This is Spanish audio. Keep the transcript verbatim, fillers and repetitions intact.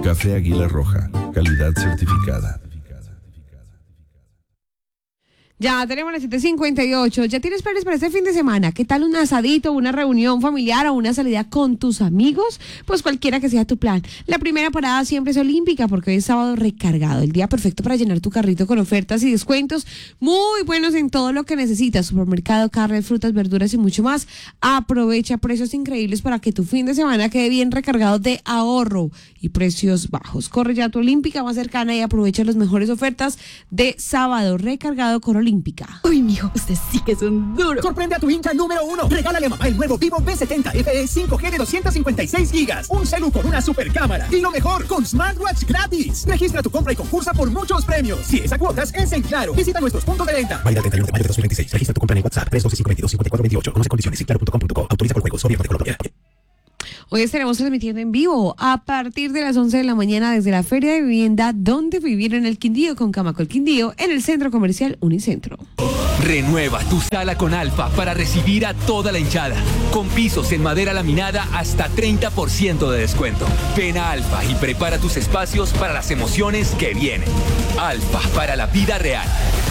Café Águila Roja, calidad certificada. Ya tenemos las siete cincuenta y ocho. ¿Ya tienes planes para este fin de semana? ¿Qué tal un asadito, una reunión familiar o una salida con tus amigos? Pues cualquiera que sea tu plan. La primera parada siempre es Olímpica porque hoy es sábado recargado. El día perfecto para llenar tu carrito con ofertas y descuentos muy buenos en todo lo que necesitas. Supermercado, carne, frutas, verduras y mucho más. Aprovecha precios increíbles para que tu fin de semana quede bien recargado de ahorro y precios bajos. Corre ya a tu Olímpica más cercana y aprovecha las mejores ofertas de sábado recargado con Olímpica. Uy, mijo, usted sí que es un duro. Sorprende a tu hincha número uno. Regálale a mamá el nuevo Vivo V setenta F E cinco G de doscientos cincuenta y seis gigas. Un celu con una super cámara. Y lo mejor, con smartwatch gratis. Registra tu compra y concursa por muchos premios. Si es a cuotas, es en Claro. Visita nuestros puntos de venta. Válida el treinta y uno de mayo de dos mil veintiséis. Registra tu compra en WhatsApp tres doce cinco veintidós cincuenta y cuatro veintiocho. Conoce condiciones y claro punto com punto co. Autoriza con juegos. Gobierno de Colombia. Hoy estaremos transmitiendo en vivo a partir de las once de la mañana desde la Feria de Vivienda Donde Vivir en el Quindío con Camacol Quindío en el Centro Comercial Unicentro. Renueva tu sala con Alfa para recibir a toda la hinchada. Con pisos en madera laminada hasta treinta por ciento de descuento. Ven a Alfa y prepara tus espacios para las emociones que vienen. Alfa para la vida real.